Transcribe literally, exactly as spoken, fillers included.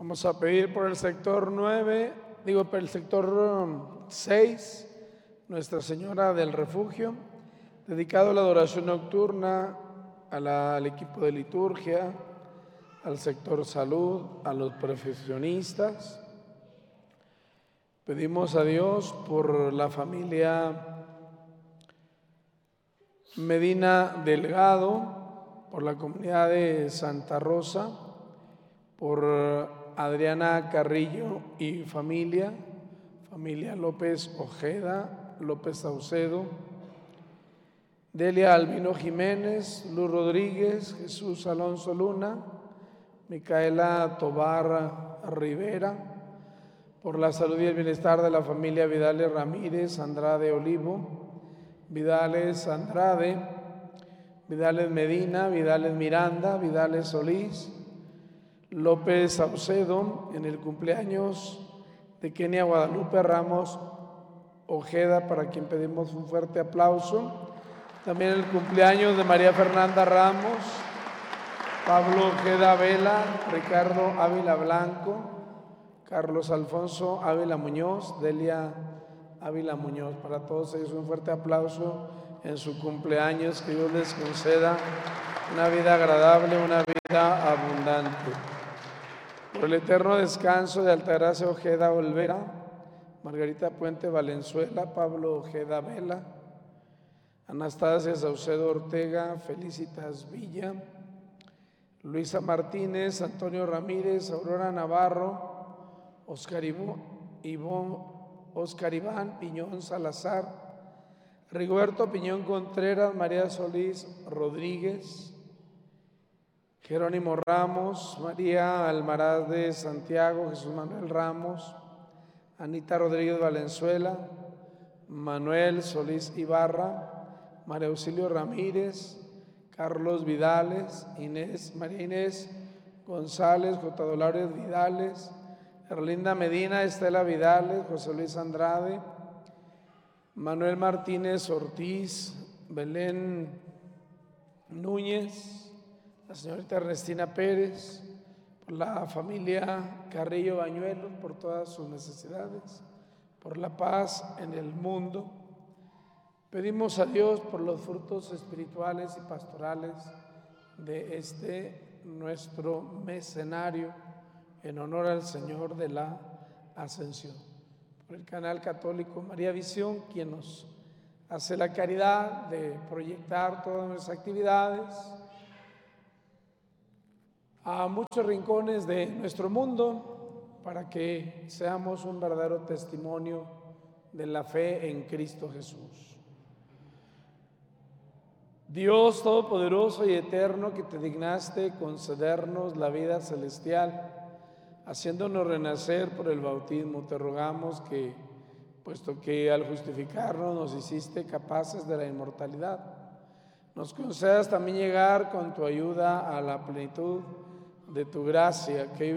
Vamos a pedir por el sector nueve, digo por el sector seis, Nuestra Señora del Refugio, dedicado a la adoración nocturna, a la- al equipo de liturgia, al sector salud, a los profesionistas. Pedimos a Dios por la familia Medina Delgado, por la comunidad de Santa Rosa, por Adriana Carrillo y familia, familia López Ojeda, López Saucedo, Delia Albino Jiménez, Luz Rodríguez, Jesús Alonso Luna, Micaela Tobar Rivera, por la salud y el bienestar de la familia Vidales Ramírez, Andrade Olivo, Vidales Andrade, Vidales Medina, Vidales Miranda, Vidales Solís, López Saucedo, en el cumpleaños de Kenia Guadalupe Ramos Ojeda, para quien pedimos un fuerte aplauso. También el cumpleaños de María Fernanda Ramos, Pablo Ojeda Vela, Ricardo Ávila Blanco, Carlos Alfonso Ávila Muñoz, Delia Ávila Muñoz. Para todos ellos un fuerte aplauso en su cumpleaños, que Dios les conceda una vida agradable, una vida abundante. Por el eterno descanso de Altagracia Ojeda Olvera, Margarita Puente Valenzuela, Pablo Ojeda Vela, Anastasia Saucedo Ortega, Felicitas Villa, Luisa Martínez, Antonio Ramírez, Aurora Navarro, Oscar Ivón, Oscar Iván Piñón Salazar, Rigoberto Piñón Contreras, María Solís Rodríguez, Jerónimo Ramos, María Almaraz de Santiago, Jesús Manuel Ramos, Anita Rodríguez Valenzuela, Manuel Solís Ibarra, María Auxilio Ramírez, Carlos Vidales, Inés, María Inés González, J. Dolores Vidales, Erlinda Medina, Estela Vidales, José Luis Andrade, Manuel Martínez Ortiz, Belén Núñez, la señorita Ernestina Pérez, por la familia Carrillo Bañuelos, por todas sus necesidades, por la paz en el mundo. Pedimos a Dios por los frutos espirituales y pastorales de este nuestro mecenario en honor al Señor de la Ascensión. Por el canal católico María Visión, quien nos hace la caridad de proyectar todas nuestras actividades a muchos rincones de nuestro mundo, para que seamos un verdadero testimonio de la fe en Cristo Jesús. Dios Todopoderoso y Eterno, que te dignaste concedernos la vida celestial, haciéndonos renacer por el bautismo, te rogamos que, puesto que al justificarnos nos hiciste capaces de la inmortalidad, nos concedas también llegar con tu ayuda a la plenitud de tu gracia, que